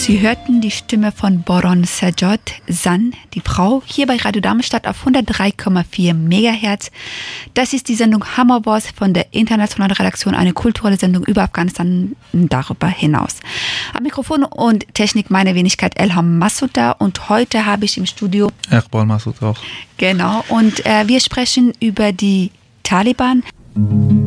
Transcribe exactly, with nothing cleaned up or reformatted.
Sie hörten die Stimme von Boron Sajod Zan, die Frau, hier bei Radio Darmstadt auf hundertdrei Komma vier Megahertz. Das ist die Sendung Hammerboss von der internationalen Redaktion, eine kulturelle Sendung über Afghanistan und darüber hinaus. Am Mikrofon und Technik meine Wenigkeit Elham Masouda und heute habe ich im Studio Iqbal Massoud auch. Genau, und äh, wir sprechen über die Taliban.